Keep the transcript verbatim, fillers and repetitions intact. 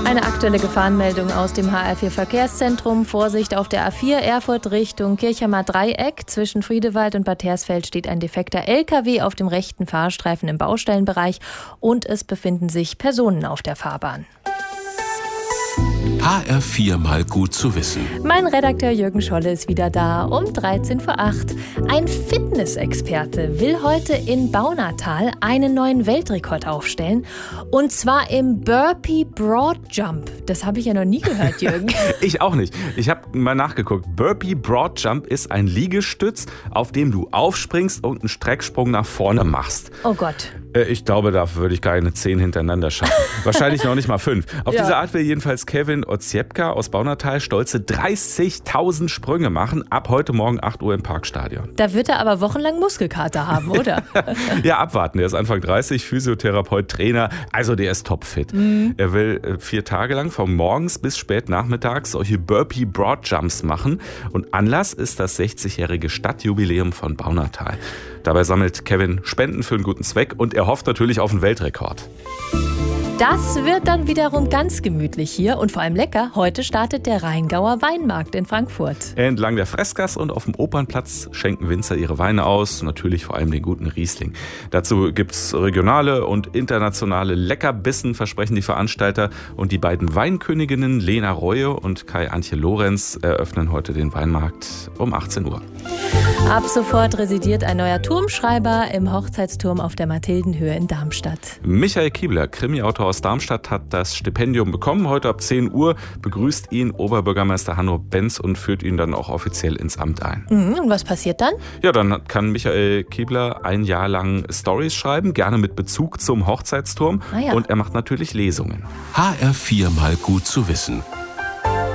Eine aktuelle Gefahrenmeldung aus dem H R vier Verkehrszentrum. Vorsicht auf der A vier Erfurt Richtung Kirchheimer Dreieck. Zwischen Friedewald und Bad Hersfeld steht ein defekter L K W auf dem rechten Fahrstreifen im Baustellenbereich und es befinden sich Personen auf der Fahrbahn. H R vier mal gut zu wissen. Mein Redakteur Jürgen Scholle ist wieder da um dreizehn vor acht. Ein Fitnessexperte will heute in Baunatal einen neuen Weltrekord aufstellen. Und zwar im Burpee Broad Jump. Das habe ich ja noch nie gehört, Jürgen. Ich auch nicht. Ich habe mal nachgeguckt. Burpee Broad Jump ist ein Liegestütz, auf dem du aufspringst und einen Strecksprung nach vorne machst. Oh Gott. Ich glaube, da würde ich keine zehn hintereinander schaffen. Wahrscheinlich noch nicht mal fünf. Auf Ja. diese Art will jedenfalls Kevin Oziepka aus Baunatal stolze dreißigtausend Sprünge machen, ab heute Morgen acht Uhr im Parkstadion. Da wird er aber wochenlang Muskelkater haben, oder? Ja, abwarten. Der ist Anfang dreißig, Physiotherapeut, Trainer. Also der ist topfit. Mhm. Er will äh, vier Tage lang von morgens bis spät nachmittags solche Burpee Broad Jumps machen. Und Anlass ist das sechzigjährige Stadtjubiläum von Baunatal. Dabei sammelt Kevin Spenden für einen guten Zweck und er hofft natürlich auf einen Weltrekord. Das wird dann wiederum ganz gemütlich hier und vor allem lecker. Heute startet der Rheingauer Weinmarkt in Frankfurt. Entlang der Fressgasse und auf dem Opernplatz schenken Winzer ihre Weine aus, natürlich vor allem den guten Riesling. Dazu gibt's regionale und internationale Leckerbissen, versprechen die Veranstalter. Und die beiden Weinköniginnen Lena Reue und Kai-Antje Lorenz eröffnen heute den Weinmarkt um achtzehn Uhr. Ab sofort residiert ein neuer Turmschreiber im Hochzeitsturm auf der Mathildenhöhe in Darmstadt. Michael Kiebler, Krimi-Autor aus Darmstadt, hat das Stipendium bekommen. Heute ab zehn Uhr begrüßt ihn Oberbürgermeister Hanno Benz und führt ihn dann auch offiziell ins Amt ein. Mhm, und was passiert dann? Ja, dann kann Michael Kiebler ein Jahr lang Storys schreiben, gerne mit Bezug zum Hochzeitsturm. Ah ja. Und er macht natürlich Lesungen. H R vier mal gut zu wissen.